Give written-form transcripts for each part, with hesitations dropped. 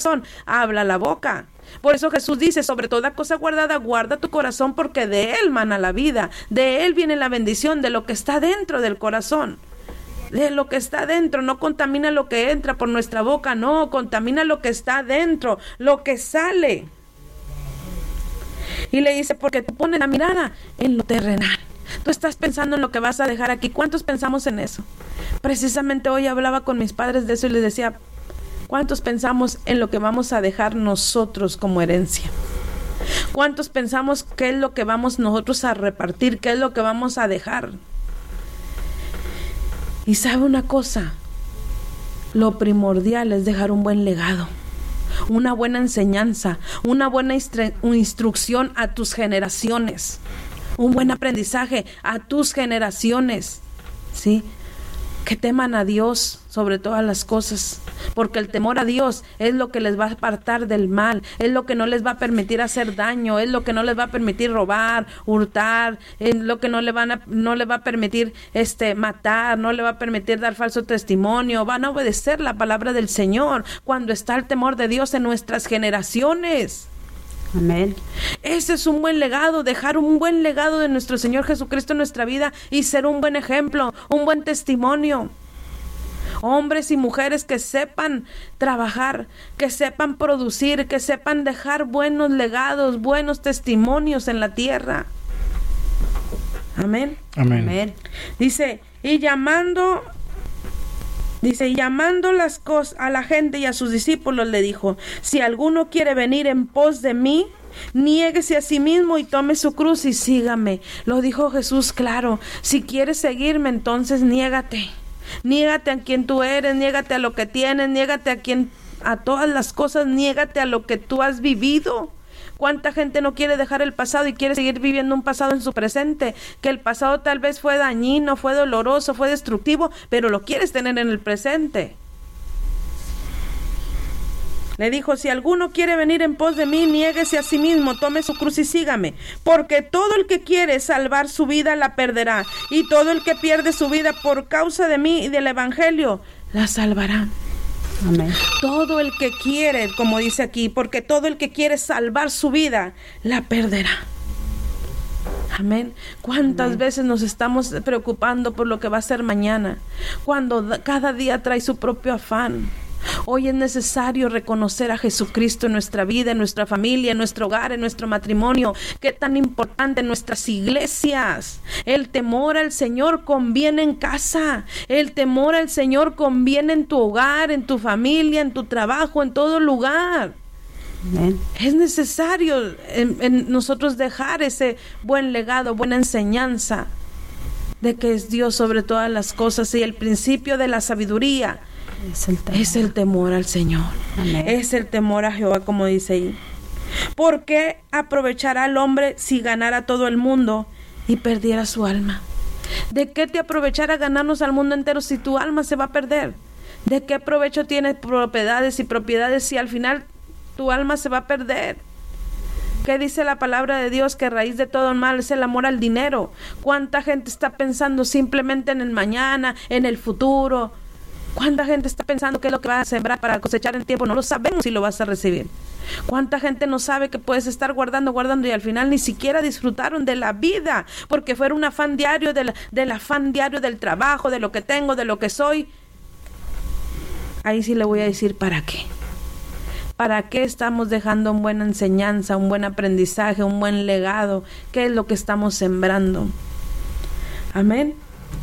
corazón habla la boca. Por eso Jesús dice, sobre toda cosa guardada, guarda tu corazón, porque de él mana la vida, de él viene la bendición, de lo que está dentro del corazón. De lo que está dentro, no contamina lo que entra por nuestra boca, no, contamina lo que está dentro, lo que sale. Y le dice, porque tú pones la mirada en lo terrenal. Tú estás pensando en lo que vas a dejar aquí. ¿Cuántos pensamos en eso? Precisamente hoy hablaba con mis padres de eso y les decía, ¿cuántos pensamos en lo que vamos a dejar nosotros como herencia? ¿Cuántos pensamos qué es lo que vamos nosotros a repartir? ¿Qué es lo que vamos a dejar? Y sabe una cosa, lo primordial es dejar un buen legado, una buena enseñanza, una buena instrucción a tus generaciones, un buen aprendizaje a tus generaciones, ¿sí? Que teman a Dios sobre todas las cosas, porque el temor a Dios es lo que les va a apartar del mal, es lo que no les va a permitir hacer daño, es lo que no les va a permitir robar, hurtar, es lo que no le va a permitir matar, no le va a permitir dar falso testimonio. Van a obedecer la palabra del Señor cuando está el temor de Dios en nuestras generaciones. Amén. Ese es un buen legado, dejar un buen legado de nuestro Señor Jesucristo en nuestra vida y ser un buen ejemplo, un buen testimonio. Hombres y mujeres que sepan trabajar, que sepan producir, que sepan dejar buenos legados, buenos testimonios en la tierra. Amén. Amén. Amén. Dice, y llamando las cosas a la gente y a sus discípulos le dijo, si alguno quiere venir en pos de mí, niéguese a sí mismo y tome su cruz y sígame. Lo dijo Jesús claro, si quieres seguirme, entonces niégate a quien tú eres, niégate a lo que tienes, niégate a todas las cosas, niégate a lo que tú has vivido. ¿Cuánta gente no quiere dejar el pasado y quiere seguir viviendo un pasado en su presente? Que el pasado tal vez fue dañino, fue doloroso, fue destructivo, pero lo quieres tener en el presente. Le dijo, si alguno quiere venir en pos de mí, niéguese a sí mismo, tome su cruz y sígame. Porque todo el que quiere salvar su vida la perderá, y todo el que pierde su vida por causa de mí y del evangelio, la salvará. Amén. Todo el que quiere, como dice aquí, porque todo el que quiere salvar su vida, la perderá. Amén. ¿Cuántas veces nos estamos preocupando por lo que va a ser mañana? Cuando cada día trae su propio afán. Hoy es necesario reconocer a Jesucristo en nuestra vida, en nuestra familia, en nuestro hogar, en nuestro matrimonio. Qué tan importante en nuestras iglesias. El temor al Señor conviene en casa. El temor al Señor conviene en tu hogar, en tu familia, en tu trabajo, en todo lugar. Amén. Es necesario en nosotros dejar ese buen legado, buena enseñanza de que es Dios sobre todas las cosas, y el principio de la sabiduría es el temor al Señor. Amén. Es el temor a Jehová, como dice ahí. ¿Por qué aprovechará el hombre si ganara todo el mundo y perdiera su alma? ¿De qué te aprovechará ganarnos al mundo entero si tu alma se va a perder? ¿De qué provecho tienes propiedades si al final tu alma se va a perder? ¿Qué dice la palabra de Dios? Que raíz de todo el mal es el amor al dinero. ¿Cuánta gente está pensando simplemente en el mañana, en el futuro? ¿Cuánta gente está pensando qué es lo que va a sembrar para cosechar en tiempo? No lo sabemos si lo vas a recibir. ¿Cuánta gente no sabe que puedes estar guardando y al final ni siquiera disfrutaron de la vida? Porque fue un afán diario del afán diario del trabajo, de lo que tengo, de lo que soy. Ahí sí le voy a decir ¿para qué? ¿Para qué estamos dejando una buena enseñanza, un buen aprendizaje, un buen legado? ¿Qué es lo que estamos sembrando? Amén.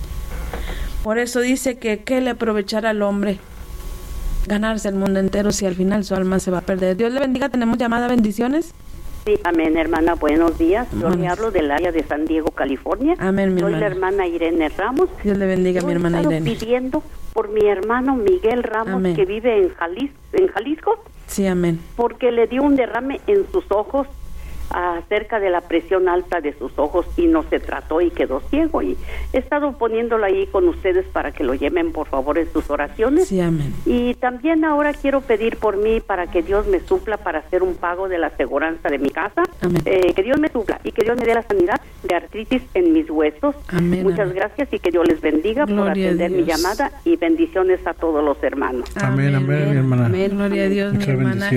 Por eso dice que ¿qué le aprovechará al hombre ganarse el mundo entero si al final su alma se va a perder? Dios le bendiga. ¿Tenemos llamada? Bendiciones. Sí, amén, hermana. Buenos días. Yo le hablo del área de San Diego, California. Amén, mi Soy hermana. la hermana Irene Ramos. Dios le bendiga, mi hermana Irene. Irene. Pidiendo por mi hermano Miguel Ramos, Amén. que vive en Jalisco, Sí, amén. porque le dio un derrame en sus ojos. acerca de la presión alta de sus ojos y no se trató y quedó ciego. Y he estado poniéndolo ahí con ustedes para que lo lleven por favor en sus oraciones. Sí, amén. Y también ahora quiero pedir por mí para que Dios me supla para hacer un pago de la aseguranza de mi casa. Amén. Que Dios me supla y que Dios me dé la sanidad de artritis en mis huesos. Amén, Muchas amén. gracias y que Dios les bendiga por Gloria a atender mi Dios. llamada y bendiciones a todos los hermanos. Amén, amén, mi hermana. Amén. Gloria a Dios, mi Muchas hermana. bendiciones.